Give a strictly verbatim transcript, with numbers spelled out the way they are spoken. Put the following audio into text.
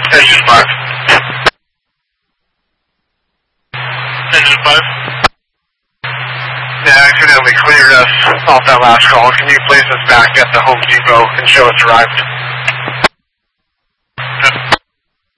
Engine five. Engine five. Yeah, accidentally cleared us off that last call. Can you place us back at the Home Depot and show us arrived?